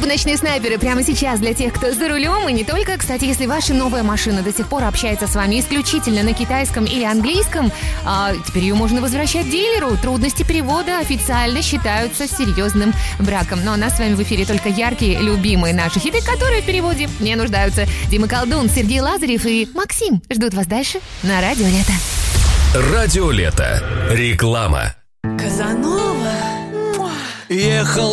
«Ночные снайперы» прямо сейчас для тех, кто за рулем. И не только, кстати, если ваша новая машина до сих пор общается с вами исключительно на китайском или английском, теперь ее можно возвращать дилеру. Трудности перевода официально считаются серьезным браком. Но у нас с вами в эфире только яркие, любимые наши хиты, которые в переводе не нуждаются. Дима Колдун, Сергей Лазарев и Максим ждут вас дальше на Радио Лето. Радио Лето. Реклама. Казанова. Ехал